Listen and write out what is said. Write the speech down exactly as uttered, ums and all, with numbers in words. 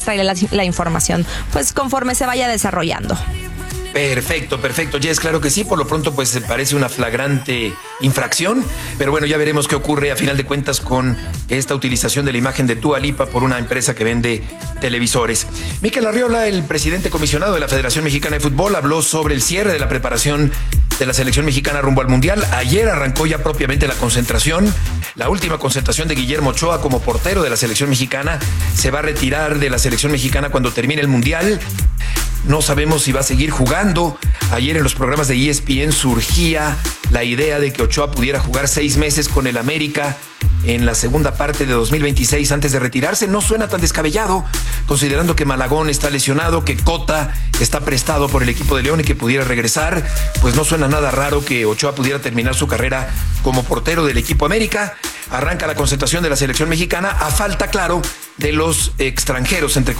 traerle la, la información pues conforme se vaya desarrollando. Perfecto, perfecto, Jess, claro que sí. Por lo pronto, pues parece una flagrante infracción, pero bueno, ya veremos qué ocurre a final de cuentas con esta utilización de la imagen de Dua Lipa por una empresa que vende televisores. Mikel Arriola, el presidente comisionado de la Federación Mexicana de Fútbol, habló sobre el cierre de la preparación de la selección mexicana rumbo al Mundial. Ayer arrancó ya propiamente la concentración, la última concentración de Guillermo Ochoa como portero de la selección mexicana. Se va a retirar de la selección mexicana cuando termine el Mundial. No sabemos si va a seguir jugando. Ayer en los programas de E S P N surgía la idea de que Ochoa pudiera jugar seis meses con el América en la segunda parte de dos mil veintiséis antes de retirarse. No suena tan descabellado, considerando que Malagón está lesionado, que Cota está prestado por el equipo de León y que pudiera regresar. Pues no suena nada raro que Ochoa pudiera terminar su carrera como portero del equipo América. Arranca la concentración de la selección mexicana a falta, claro, de los extranjeros, entre